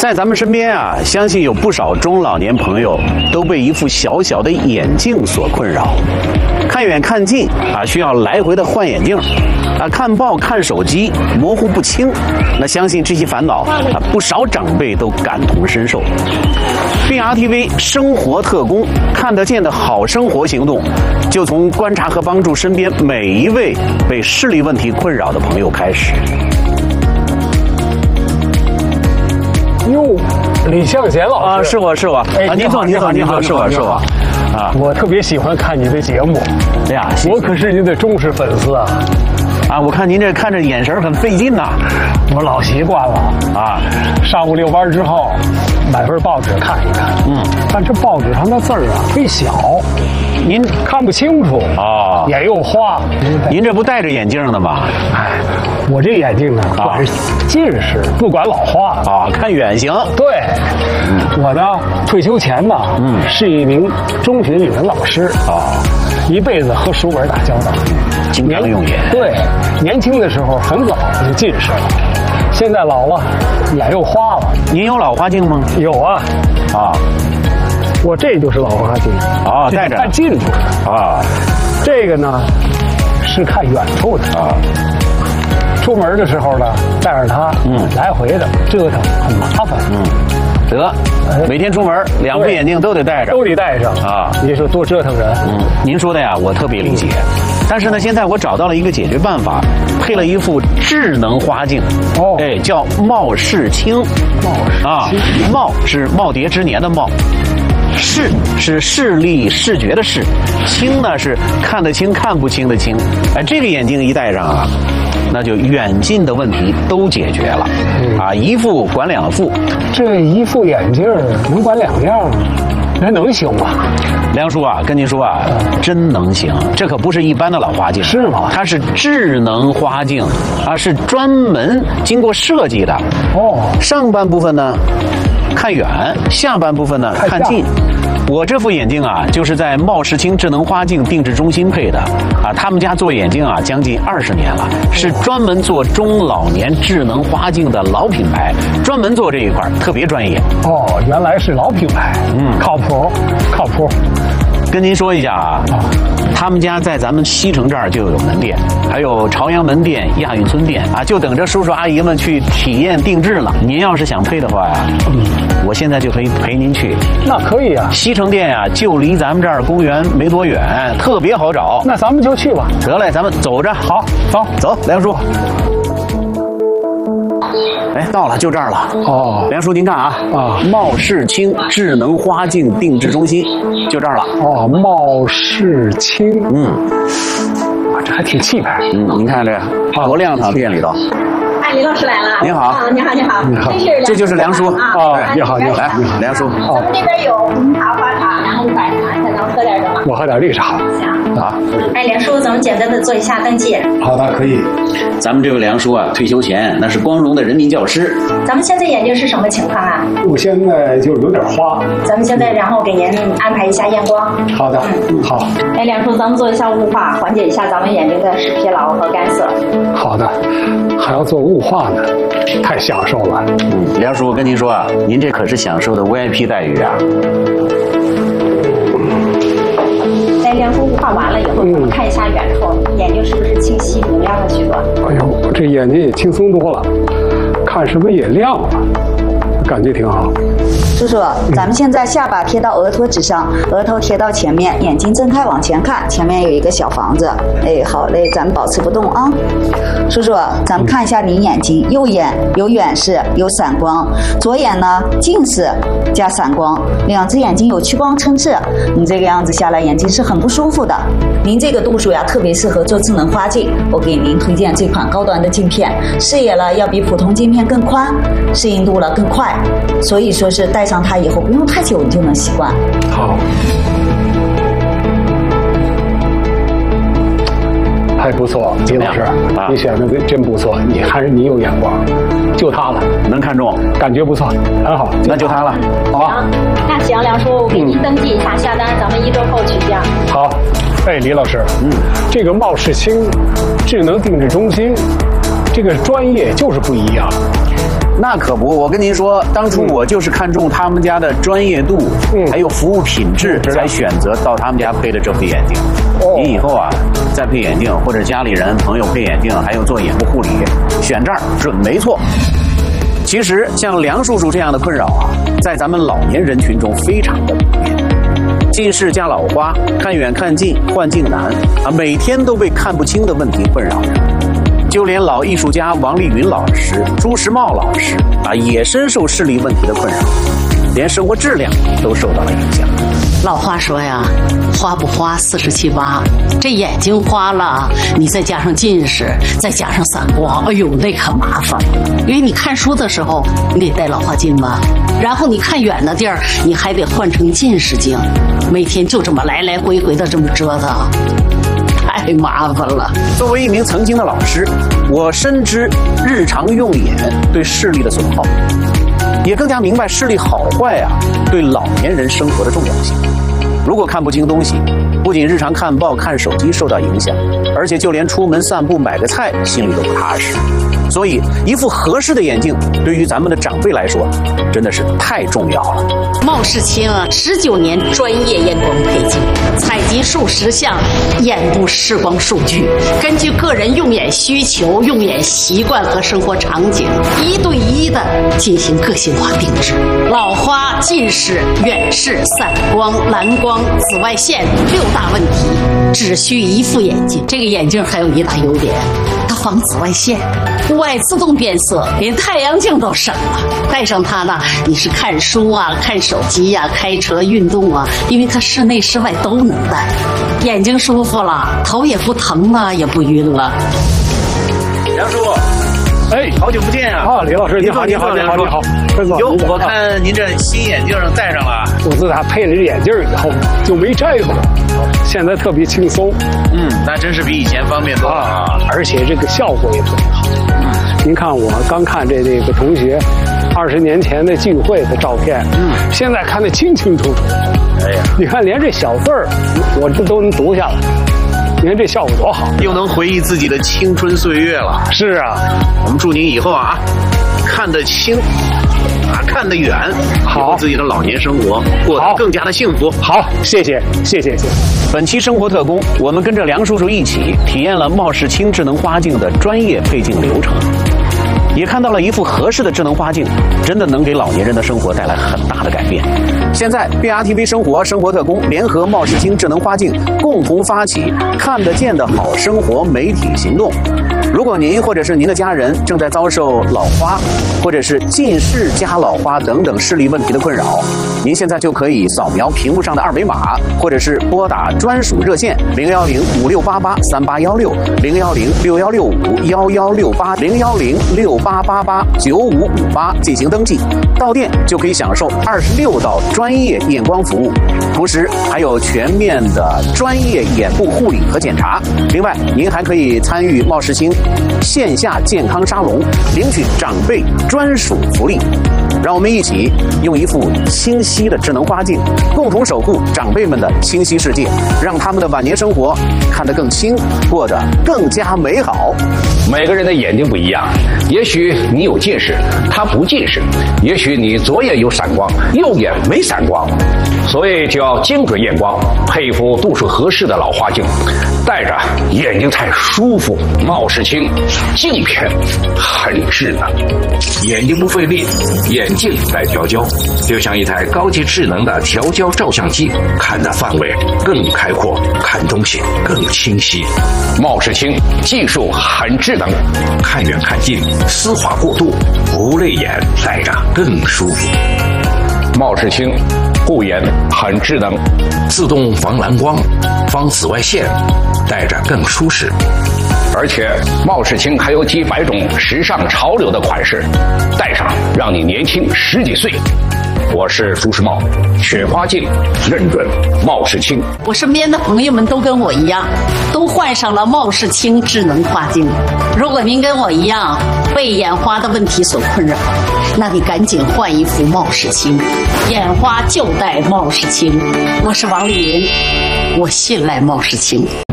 在咱们身边啊，相信有不少中老年朋友都被一副小小的眼镜所困扰，看远看近啊，需要来回的换眼镜啊，看报看手机模糊不清。那相信这些烦恼啊，不少长辈都感同身受。BRTV 生活特工看得见的好生活行动，就从观察和帮助身边每一位被视力问题困扰的朋友开始。 哟，李向贤老师啊，是我， 哎， 您坐，是我，啊， 我特别喜欢看你的节目， 哎呀， 我可是您的忠实粉丝啊！ 啊，我看您这看着眼神很费劲呐， 我老习惯了啊， 上午遛弯之后，买份报纸看一看，但这报纸上的字儿啊忒小，您看不清楚啊， 眼又花。 您这不戴着眼镜的吗？ 哎，我这眼镜呢，管是近视，不管老花啊，看远行。 对，我呢退休前呢，是一名中学语文老师啊，一辈子和书本打交道， 经常用眼。 对，年轻的时候很早就近视了，现在老了，眼又花了。 您有老花镜吗？ 有啊， 啊， 我这就是老花镜啊，戴着看近处啊， 这个呢是看远处的啊。出门的时候呢，带着它，来回的折腾很麻烦， 得，每天出门2副眼镜都得戴着， 都得戴上啊！你说多折腾人。 您说的呀，我特别理解。但是呢，现在我找到了一个解决办法，配了一副智能花镜，哎，叫貌视清。貌是耄耋之年的貌。视是视力视觉的视，清呢是看得清看不清的清。哎，这个眼镜一戴上啊，那就远近的问题都解决了啊，一副管2副。 这一副眼镜能管2样，那能行吗？ 梁叔啊，跟您说啊，真能行，这可不是一般的老花镜， 是吗？ 它是智能花镜啊，是专门经过设计的。上半部分呢看远，下半部分呢看近。我这副眼镜啊，就是在貌视清智能花镜定制中心配的啊。他们家做眼镜啊，将近20年了，是专门做中老年智能花镜的老品牌，专门做这一块，特别专业。 原来是老品牌，靠谱。 跟您说一下啊，他们家在咱们西城这儿就有门店，还有朝阳门店、亚运村店啊，就等着叔叔阿姨们去体验定制了。您要是想配的话呀，我现在就可以陪您去。 那可以啊， 西城店呀，就离咱们这儿公园没多远，特别好找。 那咱们就去吧。 得嘞，咱们走着。 好， 走，梁叔。哎，到了，就这儿了。梁叔您看啊，貌视清智能花镜定制中心，就这儿了。 貌视清，这还挺气派。 您看这多亮堂，店里头。 李老师来了。 您好。 你好。 这就是梁叔啊。你好。 来，梁叔。 咱们这边有红茶、花茶，然后白茶，咱能喝点什么？ 我喝点绿茶。 行。哎，梁叔，咱们简单的做一下登记。 好的，可以。 咱们这位梁叔啊，退休前那是光荣的人民教师。 咱们现在眼睛是什么情况啊？ 我现在就有点花。 咱们现在然后给您安排一下验光。 好的，好。 哎，梁叔，咱们做一下雾化，缓解一下咱们眼睛的视疲劳和干涩。 好的，还要做雾化呢，太享受了。 梁叔，我跟您说啊，您这可是享受的 VIP 待遇啊。 在梁叔雾化完了以后，咱们看一下远处，眼睛是不是清晰明亮了许多？ 哎呦，这眼睛也轻松多了，看什么也亮了，感觉挺好。 叔叔，咱们现在下巴贴到额托之上，额头贴到前面，眼睛睁开往前看，前面有一个小房子。哎，好嘞，咱们保持不动啊。叔叔，咱们看一下您眼睛，右眼有远视，有散光，左眼呢近视加散光，2只眼睛有屈光层次。你这个样子下来，眼睛是很不舒服的。您这个度数呀，特别适合做智能花镜。我给您推荐这款高端的镜片，视野了要比普通镜片更宽，适应度了更快，所以说是戴上它以后不用太久你就能习惯。 好，还不错，李老师，你选的真不错，你有眼光，就它了， 能看中， 感觉不错，很好， 那就它了， 好吧？ 那行，梁叔，我给您登记一下，下单，咱们1周后取件。 好，哎，李老师，这个貌视清智能定制中心，这个专业就是不一样。 那可不，我跟您说，当初我就是看中他们家的专业度，还有服务品质，才选择到他们家配的这副眼镜。您以后啊，再配眼镜，或者家里人朋友配眼镜，还有做眼部护理，选这儿准没错。其实像梁叔叔这样的困扰啊，在咱们老年人群中非常的普遍。近视加老花，看远看近，换镜难啊，每天都被看不清的问题困扰着。就连老艺术家王丽云老师、朱时茂老师啊，也深受视力问题的困扰，连生活质量都受到了影响。 老话说呀，花不花47八，这眼睛花了，你再加上近视，再加上散光，哎呦，那可麻烦。因为你看书的时候，你得戴老花镜吧，然后你看远的地儿，你还得换成近视镜，每天就这么来来回回的这么折腾，太麻烦了。 作为一名曾经的老师，我深知日常用眼对视力的损耗，也更加明白视力好坏啊对老年人生活的重要性。如果看不清东西，不仅日常看报看手机受到影响，而且就连出门散步买个菜心里都不踏实。所以一副合适的眼镜对于咱们的长辈来说真的是太重要了。 茂世清啊，19年专业验光配镜，采集数十项眼部视光数据，根据个人用眼需求、用眼习惯和生活场景，1对1的进行个性化定制。老花、近视、远视、散光、蓝光、紫外线6大问题，只需一副眼镜。这个眼镜还有一大优点，它防紫外线，户外自动变色，连太阳镜都省了。戴上它呢，你是看书啊、看手机啊、开车、运动啊，因为它室内室外都能戴，眼睛舒服了，头也不疼了，也不晕了。 梁叔， 哎， 好久不见啊！ 啊，李老师，你好，你好，你好，你好。 哟，我看您这新眼镜戴上了。 我自打配了这眼镜以后就没摘过，现在特别轻松。 那真是比以前方便多了啊！ 而且这个效果也特别好。您看我刚看这个同学20年前的聚会的照片，现在看得清清楚楚。 哎呀， 你看连这小字儿，我这都能读下来。你看这效果多好， 又能回忆自己的青春岁月了。 是啊， 我们祝您以后啊，看得清，啊看得远， 好， 自己的老年生活过得更加的幸福。 好，谢谢。 本期生活特工，我们跟着梁叔叔一起体验了茂世清智能花镜的专业配镜流程，也看到了一副合适的智能花镜真的能给老年人的生活带来很大的改变。现在 BRTV 生活特工联合茂世清智能花镜共同发起看得见的好生活媒体行动。如果您或者是您的家人正在遭受老花或者是近视加老花等等视力问题的困扰，您现在就可以扫描屏幕上的2维码，或者是拨打专属热线010-5688-3816，010-6168-1168，010-6888-9558进行登记，到店就可以享受26道专业验光服务，同时还有全面的专业眼部护理和检查。另外，您还可以参与茂世清线下健康沙龙，领取长辈专属福利。让我们一起用一副清晰的智能花镜，共同守护长辈们的清晰世界，让他们的晚年生活看得更清，过得更加美好。 每个人的眼睛不一样，也许你有近视，他不近视；也许你左眼有散光，右眼没散光，所以就要精准验光，配一副度数合适的老花镜，戴着眼睛才舒服。茂世清镜片很智能，眼睛不费力，眼镜带调焦，就像一台高级智能的调焦照相机，看的范围更开阔，看东西更清晰。茂世清技术很智能，看远看近，丝滑过渡，不累眼，戴着更舒服。茂世清护眼很智能，自动防蓝光、防紫外线，戴着更舒适。而且茂世清还有几百种时尚潮流的款式，戴上让你年轻10几岁。我是朱时茂，选花镜认准茂世清。 我身边的朋友们都跟我一样，都换上了茂世清智能花镜。如果您跟我一样被眼花的问题所困扰，那你赶紧换一副茂世清，眼花就戴茂世清。我是王丽云，我信赖茂世清。